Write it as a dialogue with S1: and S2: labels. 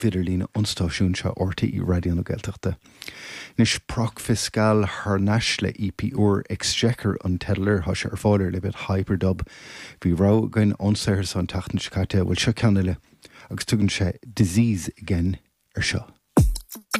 S1: viidir lína onstáisiún se orta í radioanna Gaeltachta. Nis proc fiscal haar neis le EPR Exchequer an tedler ha se fáilir le bit hyperdub. Bhí rá gain onsair san tachtan scaite bhfuil se ceanile agus tugann sé disease again seo.